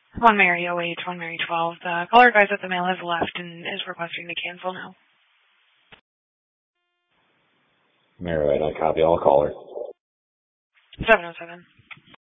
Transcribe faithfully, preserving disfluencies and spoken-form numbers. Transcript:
One Mary oh eight, One Mary twelve. The caller advised that the mail has left and is requesting to cancel now. Mary, I copy. I'll call her. seven oh seven.